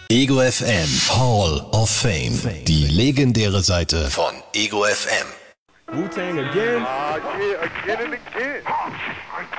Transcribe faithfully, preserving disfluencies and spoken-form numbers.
Ego F M Hall of Fame. Die legendäre Seite von Ego F M. Wu-Tang again? Ah, uh, yeah, again and again.